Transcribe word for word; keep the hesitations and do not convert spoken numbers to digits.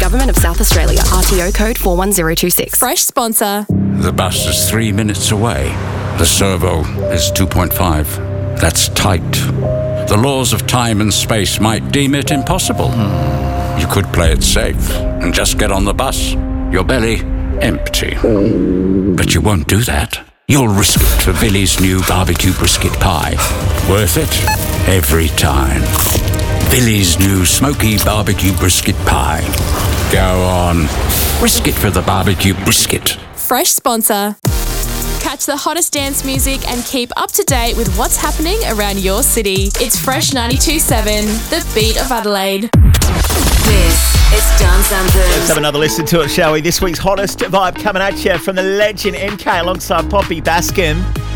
Government of South Australia. R T O code four one zero two six. Fresh sponsor. The bus is three minutes away. The servo is two point five. That's tight. The laws of time and space might deem it impossible. You could play it safe and just get on the bus. Your belly empty. But you won't do that. You'll risk it for Billy's new barbecue brisket pie. Worth it every time. Billy's new smoky barbecue brisket pie. Go on. Risk it for the barbecue brisket. Fresh sponsor. Catch the hottest dance music and keep up to date with what's happening around your city. It's Fresh ninety-two point seven, the beat of Adelaide. This is Dance Anthems. Let's have another listen to it, shall we? This week's hottest vibe coming at you from the legend M K alongside Poppy Baskin.